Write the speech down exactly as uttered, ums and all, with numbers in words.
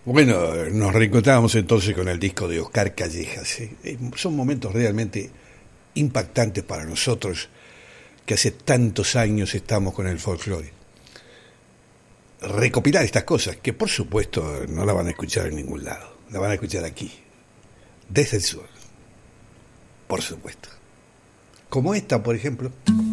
Bueno, nos reencontramos entonces con el disco de Oscar Callejas. ¿Sí? Son momentos realmente impactantes para nosotros que hace tantos años estamos con el folclore. Recopilar estas cosas, que por supuesto no la van a escuchar en ningún lado, la van a escuchar aquí, desde el sur, por supuesto. Como esta, por ejemplo.